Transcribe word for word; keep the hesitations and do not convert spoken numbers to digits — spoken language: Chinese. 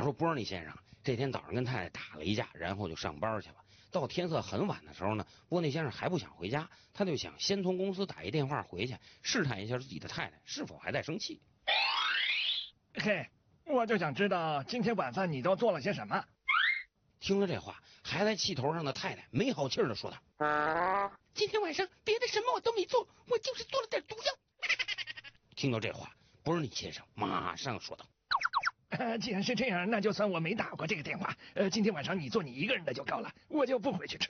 说波尼先生这天早上跟太太打了一架，然后就上班去了。到天色很晚的时候呢，波尼先生还不想回家，他就想先从公司打一电话回去，试探一下自己的太太是否还在生气。 嘿，我就想知道今天晚饭你都做了些什么。 听了这话，还在气头上的太太没好气儿的说道：今天晚上别的什么我都没做，我就是做了点毒药。听到这话，波尼先生马上说道： 呃，既然是这样，那就算我没打过这个电话。呃，今天晚上你做你一个人的就够了，我就不回去吃